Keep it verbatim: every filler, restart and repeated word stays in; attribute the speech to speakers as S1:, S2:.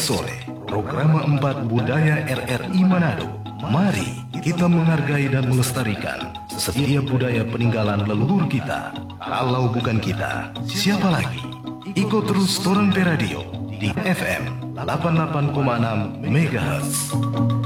S1: sore, program empat Budaya R R I Manado. Mari kita menghargai dan melestarikan setiap budaya peninggalan leluhur kita. Kalau bukan kita, siapa lagi? Ikut terus Torante Radio di F M delapan puluh delapan koma enam megahertz.